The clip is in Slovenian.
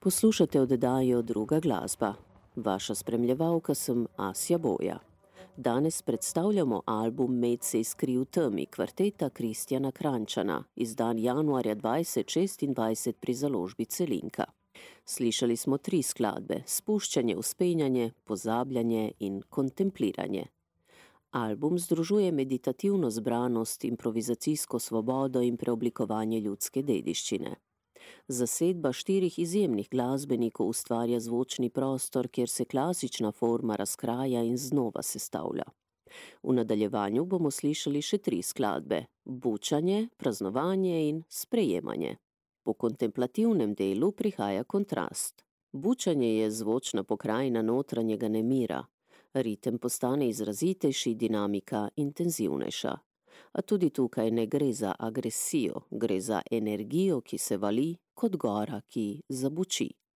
Poslušate oddajo Druga glasba. Vaša spremljevalka sem Asja Boja. Danes predstavljamo album Med se iskri v temi kvarteta Kristjana Kranjčana, izdan januarja 2026 pri založbi Celinka. Slišali smo 3 skladbe: Spuščanje, vzpenjanje, pozabljanje in kontempliranje. Album združuje meditativno zbranost, improvizacijsko svobodo in preoblikovanje ljudske dediščine. Zasedba 4 izjemnih glasbenikov ustvarja zvočni prostor, kjer se klasična forma razkraja in znova sestavlja. V nadaljevanju bomo slišali še 3 skladbe: Bučanje, praznovanje in sprejemanje. Po kontemplativnem delu prihaja kontrast. Bučanje je zvočna pokrajina notranjega nemira. Ritem postane izrazitejši, dinamika intenzivnejša. A tudi tukaj ne gre za agresijo, gre za energijo, ki se vali, kot gora, ki zabuči.